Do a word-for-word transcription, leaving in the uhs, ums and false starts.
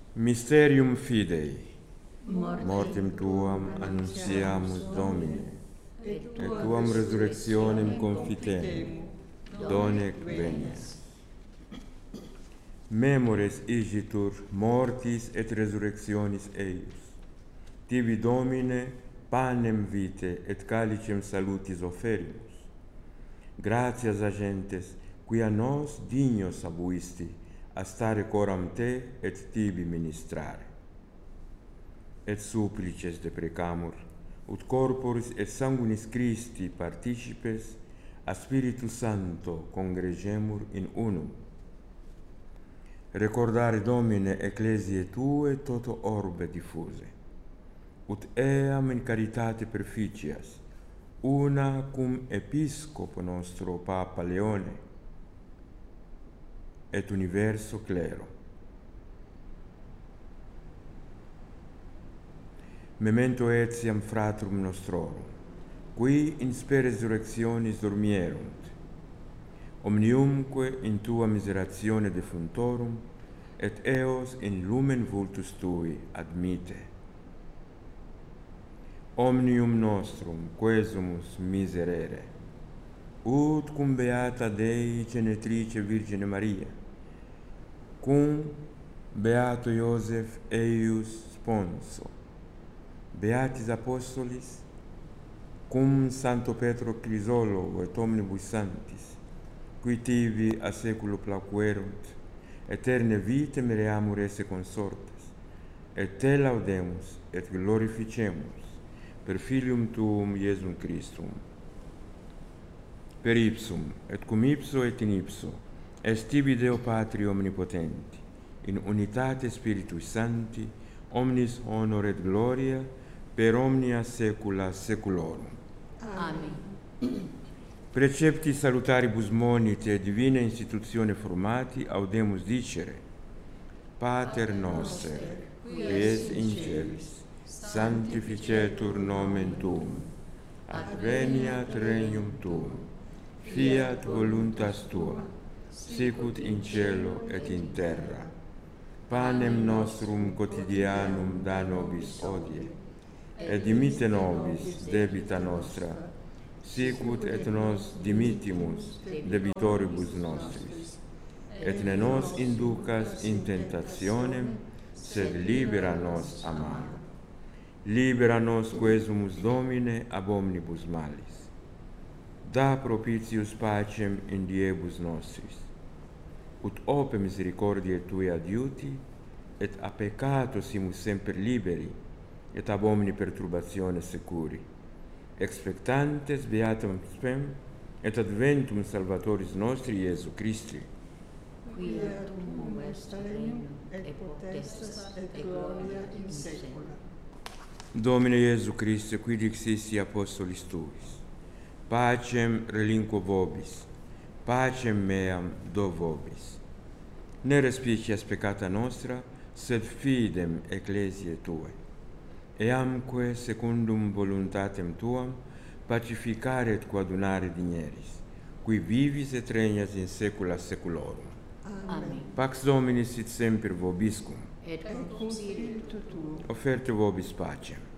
Mysterium Fidei. Mortem, Mortem tuam annunciamus, Domine, et tuam resurrectionem confitemo, donec venias. Memores igitur mortis et resurrectionis eius. Tibi, Domine, panem vitae et calicem salutis oferimus. Gratias agentes, qui a nos dignos abuisti, a stare coram te et tibi ministrare. Et supplices deprecamur, ut corporis et sanguinis Christi participes, a Spiritu Sancto congregemur in unum. Recordare, Domine, ecclesiae Tue toto orbe diffuse, ut eam in caritate perficias, una cum Episcopo nostro Papa Leone, et universo clero. Memento etiam fratrum nostrorum, qui in spe resurrectionis dormierunt, omniumque in tua miseratione defuntorum, et eos in lumen vultus tui admite. Omnium nostrum quesumus miserere, ut cum beata Dei genetrice Virgine Maria, cum beato Iosef eius sponso, beatis apostolis, cum Sancto Petro Crisologo et omnibus sanctis, qui tibi a saeculo placuerunt, eterne vitem reamur esse consortes, et te laudemus et glorificemus per Filium Tuum Iesum Christum. Per ipsum, et cum ipso et in ipso, est tibi Deo Patri omnipotenti, in unitate Spiritui Sancti, omnis honor et gloria, per omnia saecula saeculorum. Amen. Precepti salutaribus monite et divina institutione formati, audemus dicere: Pater noster, qui es in celis, sanctificetur nomen Tuum, adveniat regnum Tuum, fiat voluntas Tua, sicut in cielo et in terra. Panem nostrum quotidianum da nobis hodie, et dimitte nobis debita nostra, sicut et nos dimittimus debitoribus nostris. Et ne nos inducas in tentationem, sed libera nos a malo. Libera nos quesumus, Domine, ab omnibus malis. Da propitius pacem in diebus nostris, ut ope misericordiae Tui adiuti, et a peccato simus semper liberi, et ab omni perturbatione securi, expectantes beatum spem, et adventum Salvatoris nostri Iesu Christi. Quia tuum est regnum, et potestas, et gloria in saecula. Domine Iesu Christe, qui dixisti apostolis Tuis, pacem relinquo vobis, pacem meam do vobis. Ne respicias peccata nostra, sed fidem ecclesiae Tuae. Eamque secundum voluntatem Tuam pacificare et coadunare digneris, qui vivis et regnas in saecula saeculorum. Amen. Pax Domini sit semper vobiscum. Et cum spiritu tuo. Offerte vobis pacem.